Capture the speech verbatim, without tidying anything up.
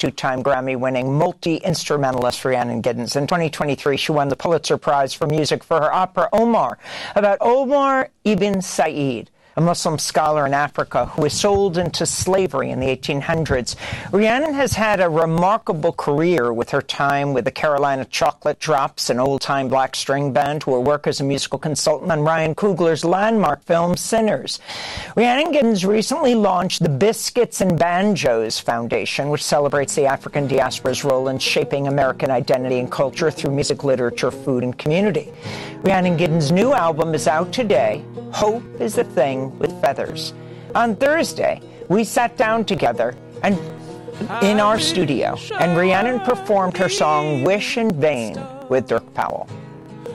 two-time Grammy-winning multi-instrumentalist Rhiannon Giddens. In twenty twenty-three, she won the Pulitzer Prize for Music for her opera Omar, about Omar ibn Said, a Muslim scholar in Africa who was sold into slavery in the eighteen hundreds. Rhiannon has had a remarkable career, with her time with the Carolina Chocolate Drops, an old-time black string band, to her work as a musical consultant on Ryan Coogler's landmark film Sinners. Rhiannon Giddens recently launched the Biscuits and Banjos Foundation, which celebrates the African diaspora's role in shaping American identity and culture through music, literature, food, and community. Rhiannon Giddens' new album is out today, Hope is a Thing with Feathers. On Thursday, we sat down together and in our studio, and Rhiannon performed her song Wish in Vain with Dirk Powell.